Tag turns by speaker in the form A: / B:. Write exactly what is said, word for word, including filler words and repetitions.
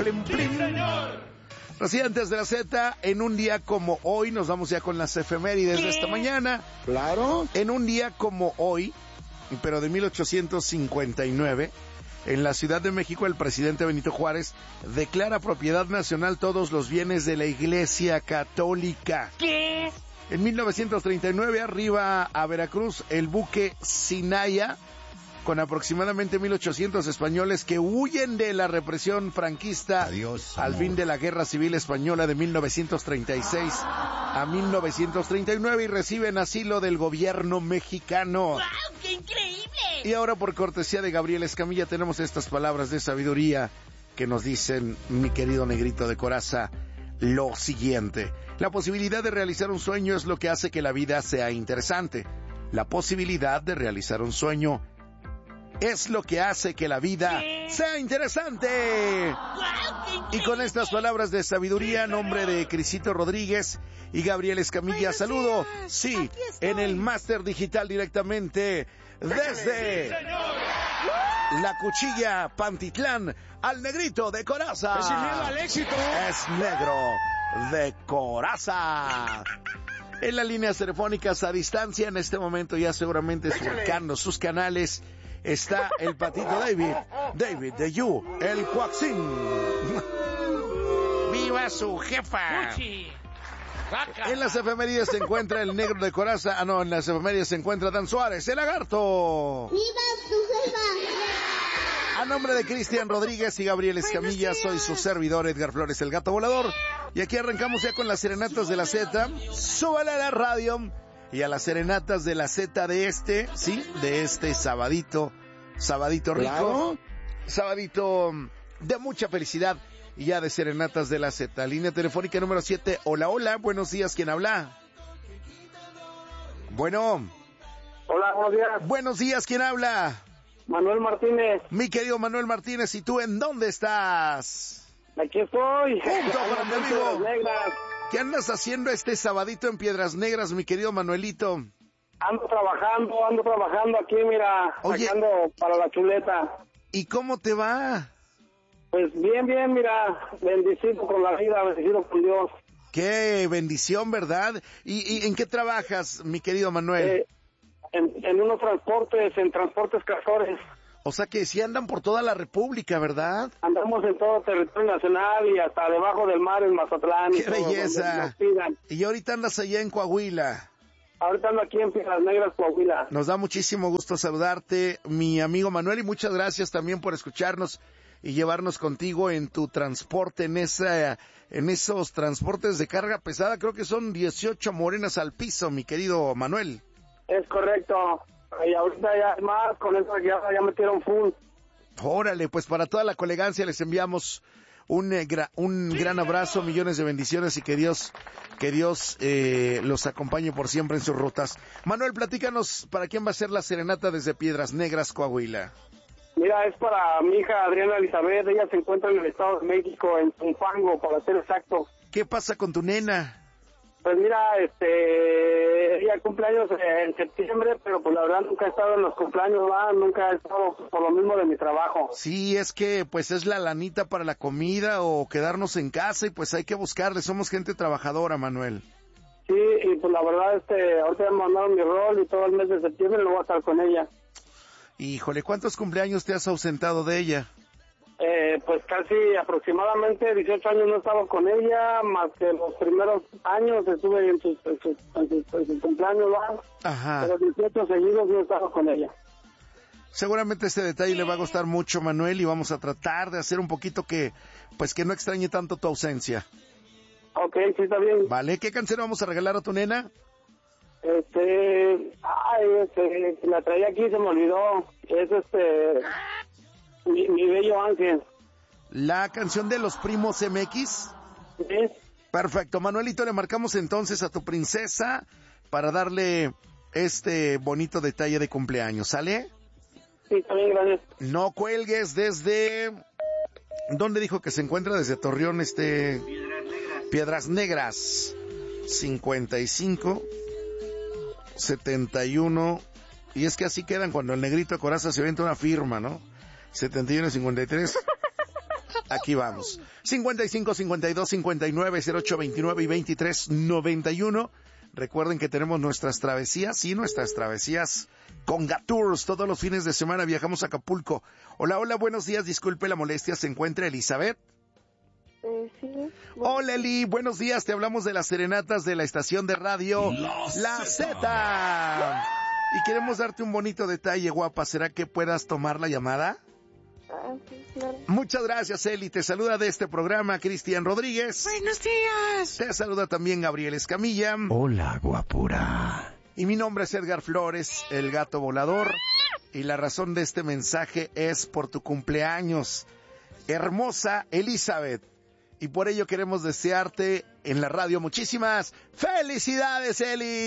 A: plim, plim.
B: ¡Sí, señor!
A: Residentes de la Z, en un día como hoy, nos vamos ya con las efemérides de esta mañana.
C: Claro.
A: En un día como hoy, pero de mil ochocientos cincuenta y nueve, en la Ciudad de México, el presidente Benito Juárez declara propiedad nacional todos los bienes de la Iglesia Católica.
B: ¿Qué?
A: En mil novecientos treinta y nueve arriba a Veracruz el buque Sinaya, con aproximadamente mil ochocientos españoles que huyen de la represión franquista.
C: Adiós,
A: al
C: amor.
A: fin de la Guerra Civil Española de mil novecientos treinta y seis a mil novecientos treinta y nueve y reciben asilo del gobierno mexicano.
B: ¡Wow! ¡Qué increíble!
A: Y ahora, por cortesía de Gabriel Escamilla, tenemos estas palabras de sabiduría que nos dicen, mi querido negrito de coraza, lo siguiente: la posibilidad de realizar un sueño es lo que hace que la vida sea interesante. La posibilidad de realizar un sueño es lo que hace que la vida
B: ¿Qué?
A: sea interesante.
B: ¡Wow! ¡Qué increíble!
A: Y con estas palabras de sabiduría, nombre de Crisito Rodríguez y Gabriel Escamilla,
D: Buenos
A: saludo,
D: días,
A: sí,
D: aquí estoy.
A: en el máster digital directamente desde
B: ¡Sí, señor!
A: la Cuchilla, Pantitlán, al negrito de coraza.
C: Es sin miedo al éxito.
A: Es negro de coraza. En las líneas telefónicas a distancia, en este momento ya seguramente surcando sus canales, está el patito David, David de You, el Cuaxín. ¡Viva su jefa!
B: ¡Puchi! ¡Vaca!
A: En las efemérides se encuentra el negro de coraza. Ah, no, en las efemérides se encuentra Dan Suárez, el lagarto.
D: ¡Viva tu jefa!
A: A nombre de Cristian Rodríguez y Gabriel Escamilla,
D: Buenos
A: soy
D: días.
A: su servidor Edgar Flores, el gato volador. Y aquí arrancamos ya con las serenatas de la Z. Súbale a la radio y a las serenatas de la Z de este, sí, de este sabadito, sabadito rico,
C: Claro.
A: sabadito de mucha felicidad y ya de serenatas de la Z. Línea telefónica número siete. Hola, hola, buenos días, ¿quién habla? Bueno,
E: Hola, buenos días.
A: buenos días, ¿quién habla?
E: Manuel Martínez,
A: Mi querido Manuel Martínez, ¿y tú en dónde estás?
E: aquí estoy.
A: Junto con mi amigo.
E: Piedras Negras.
A: ¿Qué andas haciendo este sabadito en Piedras Negras, mi querido Manuelito?
E: Ando trabajando, ando trabajando aquí, mira,
A: Oye.
E: sacando para la chuleta.
A: ¿Y cómo te va?
E: Pues bien, bien, mira, bendecido con la vida, bendecido con Dios.
A: Qué bendición, ¿verdad? ¿Y, y en qué trabajas, mi querido Manuel?
E: Eh, en, en unos transportes, en transportes cazores.
A: O sea que sí andan por toda la República, ¿verdad?
E: Andamos en todo territorio nacional y hasta debajo del mar en Mazatlán. y
A: ¡Qué
E: todo, donde
A: belleza!
E: nos pidan.
A: Y ahorita andas allá en Coahuila.
E: Ahorita ando aquí en Piedras Negras, Coahuila.
A: Nos da muchísimo gusto saludarte, mi amigo Manuel, y muchas gracias también por escucharnos y llevarnos contigo en tu transporte, en esa, en esos transportes de carga pesada. Creo que son dieciocho morenas al piso, mi querido Manuel.
E: Es correcto. Y ahorita ya más, con eso ya, ya metieron full.
A: Órale, pues para toda la colegancia les enviamos un, eh, gra- un gran abrazo, millones de bendiciones y que Dios, que Dios eh, los acompañe por siempre en sus rutas. Manuel, platícanos, ¿para quién va a ser la serenata desde Piedras Negras, Coahuila?
E: Mira, es para mi hija Adriana Elizabeth, ella se encuentra en el Estado de México, en Zumpango, para ser exacto.
A: ¿Qué pasa con tu nena?
E: Pues mira, este, ella cumpleaños eh, en septiembre, pero pues la verdad nunca he estado en los cumpleaños, ¿va? Nunca he estado por lo mismo de mi trabajo.
A: Sí, es que pues es la lanita para la comida o quedarnos en casa y pues hay que buscarle, somos gente trabajadora, Manuel.
E: Sí, y pues la verdad, este, ahorita me mandaron mi rol y todo el mes de septiembre lo voy a estar con ella.
A: Híjole, ¿cuántos cumpleaños te has ausentado de ella?
E: Eh, pues casi aproximadamente dieciocho años no he estado con ella, más que los primeros años estuve en sus, en sus, en sus, en sus cumpleaños, ¿va?
A: Ajá.
E: Pero dieciocho seguidos no he estado con ella.
A: Seguramente este detalle le va a gustar mucho, Manuel, y vamos a tratar de hacer un poquito que, pues que no extrañe tanto tu ausencia.
E: Ok, sí está bien.
A: ¿Vale? ¿Qué canción vamos a regalar a tu nena?
E: Este, ay, este, la traía aquí, se me olvidó. Es este, mi, mi bello ángel.
A: La canción de los primos M X.
E: ¿Sí?
A: Perfecto, Manuelito, le marcamos entonces a tu princesa para darle este bonito detalle de cumpleaños, ¿sale?
E: Sí, está bien, gracias.
A: No cuelgues desde... ¿Dónde dijo que se encuentra? Desde Torreón, este... Piedras Negras. cincuenta y cinco, setenta y uno... Y es que así quedan cuando el negrito de coraza se avienta una firma, ¿no? setenta y uno, cincuenta y tres. Aquí vamos. cincuenta y cinco, cincuenta y dos, cincuenta y nueve, cero ocho veintinueve y veintitrés noventa y uno. Recuerden que tenemos nuestras travesías, sí, nuestras travesías con Gatours. Todos los fines de semana viajamos a Acapulco. Hola, hola, buenos días. Disculpe la molestia. ¿Se encuentra Elizabeth?
C: Eh, sí.
A: Hola, Eli. Buenos días. Te hablamos de las serenatas de la estación de radio La Z. Y queremos darte un bonito detalle, guapa. ¿Será que puedas tomar la llamada?
C: Ah, sí, claro.
A: Muchas gracias, Eli. Te saluda de este programa Cristian Rodríguez.
B: Buenos días.
A: Te saluda también Gabriel Escamilla.
F: Hola, guapura.
A: Y mi nombre es Edgar Flores, el gato volador. Y la razón de este mensaje es por tu cumpleaños, hermosa Elizabeth. Y por ello queremos desearte en la radio muchísimas felicidades, Eli.